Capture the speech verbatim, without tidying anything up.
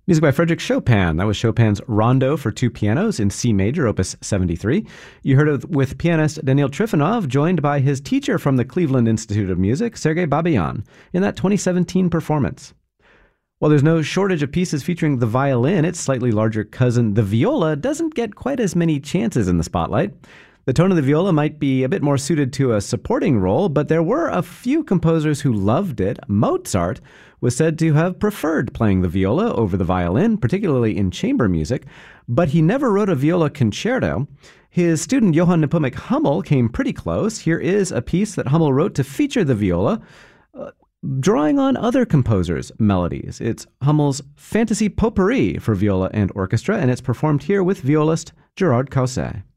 Music by Frederick Chopin. That was Chopin's Rondo for two pianos in C major, opus seventy-three. You heard it with pianist Daniil Trifonov, joined by his teacher from the Cleveland Institute of Music, Sergei Babayan, in that twenty seventeen performance. While there's no shortage of pieces featuring the violin, its slightly larger cousin, the viola, doesn't get quite as many chances in the spotlight. The tone of the viola might be a bit more suited to a supporting role, but there were a few composers who loved it. Mozart was said to have preferred playing the viola over the violin, particularly in chamber music, but he never wrote a viola concerto. His student Johann Nepomuk Hummel came pretty close. Here is a piece that Hummel wrote to feature the viola, uh, drawing on other composers' melodies. It's Hummel's Fantasy Potpourri for viola and orchestra, and it's performed here with violist Gerard Causset.